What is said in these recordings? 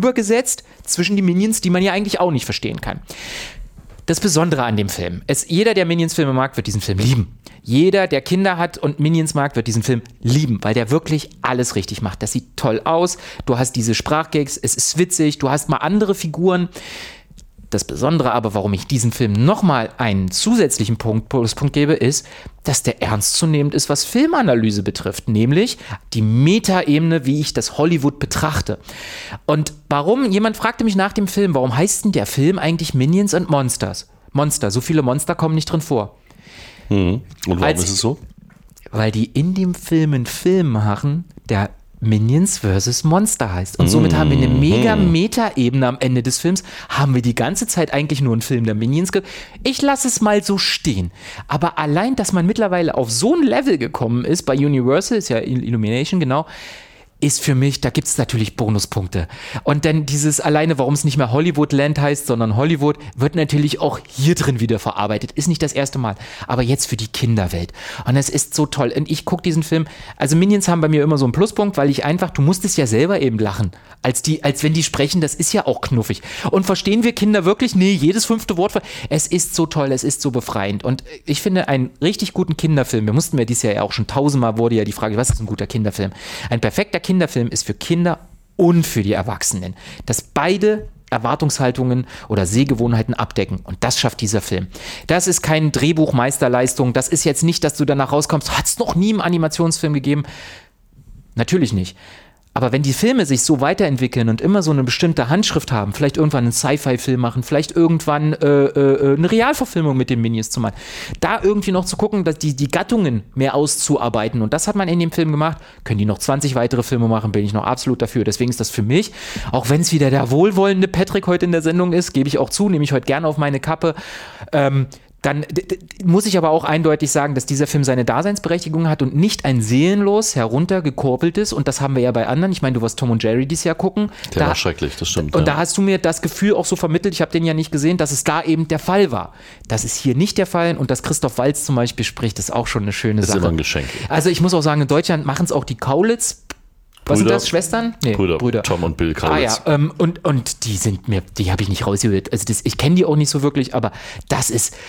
übergesetzt zwischen die Minions, die man ja eigentlich auch nicht verstehen kann. Das Besondere an dem Film ist, jeder, der Minions-Filme mag, wird diesen Film lieben. Jeder, der Kinder hat und Minions mag, wird diesen Film lieben, weil der wirklich alles richtig macht. Das sieht toll aus, du hast diese Sprachgags, es ist witzig, du hast mal andere Figuren. Das Besondere aber, warum ich diesem Film nochmal einen zusätzlichen Pluspunkt gebe, ist, dass der ernstzunehmend ist, was Filmanalyse betrifft, nämlich die Metaebene, wie ich das Hollywood betrachte. Und warum, jemand fragte mich nach dem Film, warum heißt denn der Film eigentlich Minions and Monsters? Monster, so viele Monster kommen nicht drin vor. Und warum ist es so? Weil die in dem Film einen Film machen, der Minions vs. Monster heißt. Und somit haben wir eine mega Meta-Ebene am Ende des Films. Haben wir die ganze Zeit eigentlich nur einen Film der Minions Ich lasse es mal so stehen. Aber allein, dass man mittlerweile auf so ein Level gekommen ist, bei Universal, ist ja Illumination, genau, ist für mich, da gibt es natürlich Bonuspunkte. Und dann dieses alleine, warum es nicht mehr Hollywood-Land heißt, sondern Hollywood, wird natürlich auch hier drin wieder verarbeitet. Ist nicht das erste Mal, aber jetzt für die Kinderwelt. Und es ist so toll. Und ich gucke diesen Film, also Minions haben bei mir immer so einen Pluspunkt, weil ich einfach, du musst es ja selber eben lachen. Als wenn die sprechen, das ist ja auch knuffig. Und verstehen wir Kinder wirklich? Nee, jedes 5. Wort. Es ist so toll, es ist so befreiend. Und ich finde einen richtig guten Kinderfilm, wir mussten ja dieses Jahr ja auch schon 1000-mal wurde ja die Frage, was ist ein guter Kinderfilm? Ein perfekter Kinderfilm ist für Kinder und für die Erwachsenen, dass beide Erwartungshaltungen oder Sehgewohnheiten abdecken. Und das schafft dieser Film. Das ist keine Drehbuchmeisterleistung. Das ist jetzt nicht, dass du danach rauskommst, hat es noch nie einen Animationsfilm gegeben. Natürlich nicht. Aber wenn die Filme sich so weiterentwickeln und immer so eine bestimmte Handschrift haben, vielleicht irgendwann einen Sci-Fi-Film machen, vielleicht irgendwann eine Realverfilmung mit den Minions zu machen, da irgendwie noch zu gucken, dass die Gattungen mehr auszuarbeiten. Und das hat man in dem Film gemacht. Können die noch 20 weitere Filme machen, bin ich noch absolut dafür. Deswegen ist das für mich, auch wenn es wieder der wohlwollende Patrick heute in der Sendung ist, gebe ich auch zu, nehme ich heute gerne auf meine Kappe, dann muss ich aber auch eindeutig sagen, dass dieser Film seine Daseinsberechtigung hat und nicht ein seelenlos heruntergekurbeltes, und das haben wir ja bei anderen, ich meine, du wirst Tom und Jerry dieses Jahr gucken. Der war schrecklich, das stimmt. Und da hast du mir das Gefühl auch so vermittelt, ich habe den ja nicht gesehen, dass es da eben der Fall war. Das ist hier nicht der Fall, und dass Christoph Waltz zum Beispiel spricht, ist auch schon eine schöne Sache. Das ist immer ein Geschenk. Also ich muss auch sagen, in Deutschland machen es auch die Kaulitz. Was sind das? Schwestern? Nee, Brüder. Tom und Bill Kaulitz. Ah ja, und die sind mir, die habe ich nicht rausgehört. Also ich kenne die auch nicht so wirklich, aber das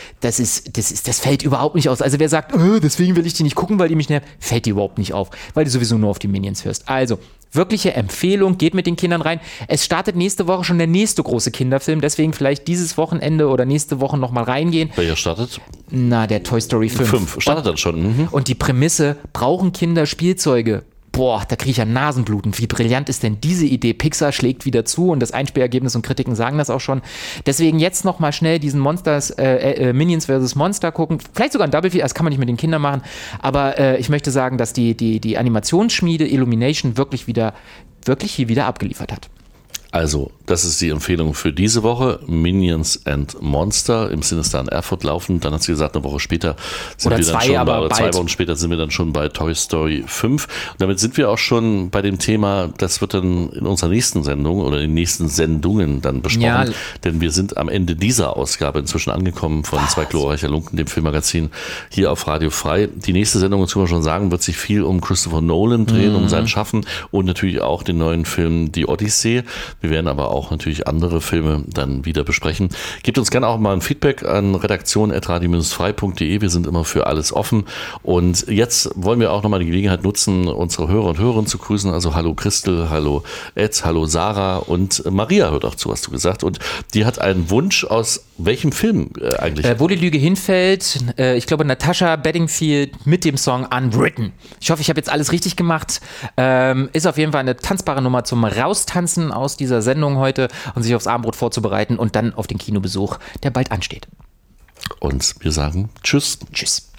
fällt überhaupt nicht aus. Also wer sagt, deswegen will ich die nicht gucken, weil die mich nervt, fällt die überhaupt nicht auf, weil du sowieso nur auf die Minions hörst. Also, wirkliche Empfehlung, geht mit den Kindern rein. Es startet nächste Woche schon der nächste große Kinderfilm, deswegen vielleicht dieses Wochenende oder nächste Woche nochmal reingehen. Welcher startet? Na, der Toy Story 5. 5, startet dann schon. Und die Prämisse, brauchen Kinder Spielzeuge? Boah, da kriege ich ja Nasenbluten. Wie brillant ist denn diese Idee? Pixar schlägt wieder zu, und das Einspielergebnis und Kritiken sagen das auch schon. Deswegen jetzt nochmal schnell diesen Minions vs. Monster gucken. Vielleicht sogar ein Double Feature, das kann man nicht mit den Kindern machen. Aber ich möchte sagen, dass die Animationsschmiede Illumination wirklich hier wieder abgeliefert hat. Also, das ist die Empfehlung für diese Woche. Minions and Monster im Sinister in Erfurt laufen. Dann hat sie gesagt, eine Woche später sind wir dann schon bei, 2 Wochen später sind wir dann schon bei Toy Story 5. Und damit sind wir auch schon bei dem Thema, das wird dann in unserer nächsten Sendung oder in den nächsten Sendungen dann besprochen. Ja. Denn wir sind am Ende dieser Ausgabe inzwischen angekommen von Zwei glorreiche Lunken, dem Filmmagazin hier auf Radio Frei. Die nächste Sendung, das können wir schon sagen, wird sich viel um Christopher Nolan drehen, um sein Schaffen und natürlich auch den neuen Film Die Odyssee. Wir werden aber auch natürlich andere Filme dann wieder besprechen. Gebt uns gerne auch mal ein Feedback an redaktion@radio-frei.de. Wir sind immer für alles offen. Und jetzt wollen wir auch nochmal die Gelegenheit nutzen, unsere Hörer und Hörerinnen zu grüßen. Also hallo Christel, hallo Ed, hallo Sarah, und Maria hört auch zu, hast du gesagt. Und die hat einen Wunsch aus welchem Film eigentlich? Wo die Lüge hinfällt. Ich glaube Natasha Bedingfield mit dem Song Unwritten. Ich hoffe, ich habe jetzt alles richtig gemacht. Ist auf jeden Fall eine tanzbare Nummer zum Raustanzen aus dieser Sendung heute und sich aufs Abendbrot vorzubereiten und dann auf den Kinobesuch, der bald ansteht. Und wir sagen Tschüss. Tschüss.